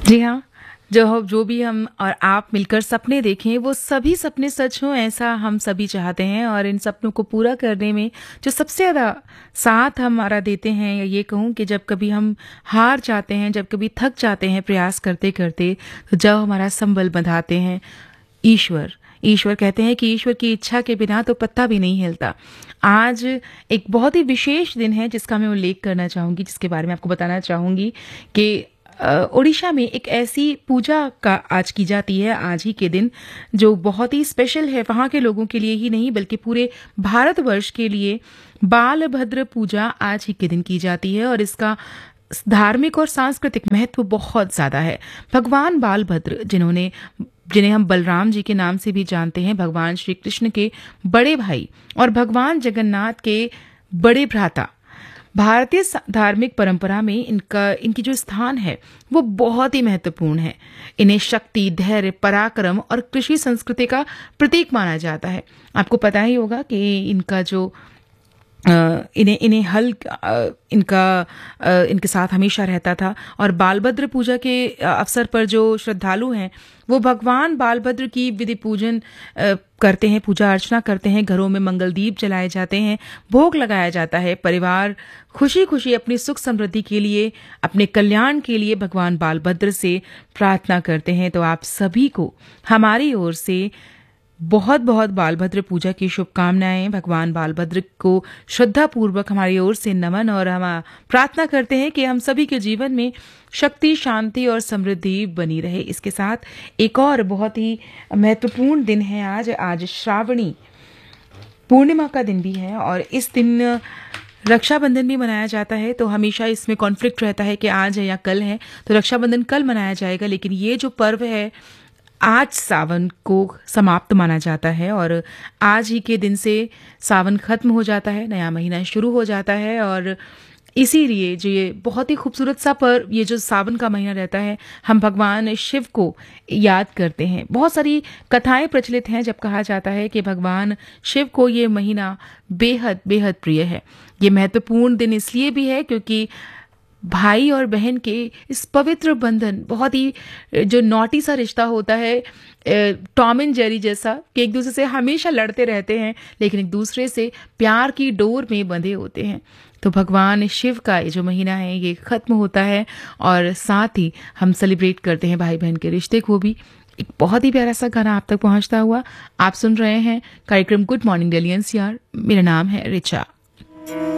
जी हाँ, जो भी हम और आप मिलकर सपने देखें, वो सभी सपने सच हों, ऐसा हम सभी चाहते हैं। और इन सपनों को पूरा करने में जो सबसे ज़्यादा साथ हमारा देते हैं, या ये कहूँ कि जब कभी हम हार जाते हैं, जब कभी थक जाते हैं प्रयास करते-करते, तो जब हमारा संबल बंधाते हैं ईश्वर। ईश्वर कहते हैं कि ईश्वर की इच्छा के बिना तो पत्ता भी नहीं हिलता। आज एक बहुत ही विशेष दिन है जिसका मैं उल्लेख करना चाहूँगी, जिसके बारे में आपको बताना चाहूँगी कि ओडिशा में एक ऐसी पूजा का आज की जाती है, आज ही के दिन, जो बहुत ही स्पेशल है वहाँ के लोगों के लिए ही नहीं बल्कि पूरे भारतवर्ष के लिए। बालभद्र पूजा आज ही के दिन की जाती है और इसका धार्मिक और सांस्कृतिक महत्व बहुत ज्यादा है। भगवान बालभद्र, जिन्हें हम बलराम जी के नाम से भी जानते हैं, भगवान श्री कृष्ण के बड़े भाई और भगवान जगन्नाथ के बड़े भ्राता, भारतीय धार्मिक परंपरा में इनकी जो स्थान है वो बहुत ही महत्वपूर्ण है। इन्हें शक्ति, धैर्य, पराक्रम और कृषि संस्कृति का प्रतीक माना जाता है। आपको पता ही होगा कि इनका जो इन्हें हल इनके साथ हमेशा रहता था। और बालभद्र पूजा के अवसर पर जो श्रद्धालु हैं वो भगवान बालभद्र की विधि पूजन करते हैं, पूजा अर्चना करते हैं। घरों में मंगल दीप जलाए जाते हैं, भोग लगाया जाता है। परिवार खुशी खुशी अपनी सुख समृद्धि के लिए, अपने कल्याण के लिए भगवान बालभद्र से प्रार्थना करते हैं। तो आप सभी को हमारी ओर से बहुत बहुत बालभद्र पूजा की शुभकामनाएं। भगवान बालभद्र को श्रद्धा पूर्वक हमारी ओर से नमन, और हम प्रार्थना करते हैं कि हम सभी के जीवन में शक्ति, शांति और समृद्धि बनी रहे। इसके साथ एक और बहुत ही महत्वपूर्ण दिन है आज श्रावणी पूर्णिमा का दिन भी है, और इस दिन रक्षाबंधन भी मनाया जाता है। तो हमेशा इसमें कॉन्फ्लिक्ट रहता है कि आज है या कल है, तो रक्षाबंधन कल मनाया जाएगा, लेकिन ये जो पर्व है आज सावन को समाप्त माना जाता है और आज ही के दिन से सावन खत्म हो जाता है, नया महीना शुरू हो जाता है। और इसीलिए जो ये बहुत ही खूबसूरत सा पर्व, ये जो सावन का महीना रहता है, हम भगवान शिव को याद करते हैं। बहुत सारी कथाएं प्रचलित हैं जब कहा जाता है कि भगवान शिव को ये महीना बेहद बेहद प्रिय है। ये महत्वपूर्ण दिन इसलिए भी है क्योंकि भाई और बहन के इस पवित्र बंधन, बहुत ही जो नॉटी सा रिश्ता होता है, टॉम एंड जेरी जैसा, कि एक दूसरे से हमेशा लड़ते रहते हैं लेकिन एक दूसरे से प्यार की डोर में बंधे होते हैं। तो भगवान शिव का ये जो महीना है ये खत्म होता है और साथ ही हम सेलिब्रेट करते हैं भाई बहन के रिश्ते को भी। एक बहुत ही प्यारा सा गाना आप तक पहुंचता हुआ आप सुन रहे हैं कार्यक्रम गुड मॉर्निंग दिल्ली एनसीआर। मेरा नाम है रिचा।